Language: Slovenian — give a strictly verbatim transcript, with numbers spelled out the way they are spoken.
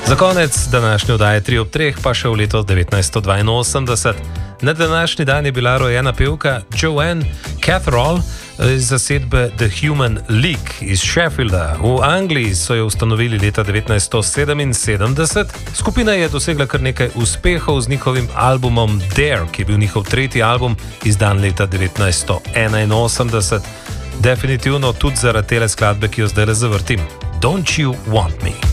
Za konec današnje oddaje tri ob treh pa še v leto devetnajststo dvainosemdeset. Na današnji dan je bila rojena pevka Joanne Catherall iz zasedbe The Human League iz Sheffielda. V Angliji so jo ustanovili leta devetnajststo sedeminsedemdeset. Skupina je dosegla kar nekaj uspehov z njihovim albumom Dare, ki je bil njihov tretji album, izdan leta devetnajststo enainosemdeset. Definitivno tudi zaradi tele skladbe, ki jo zdaj le zavrtim. Don't You Want Me?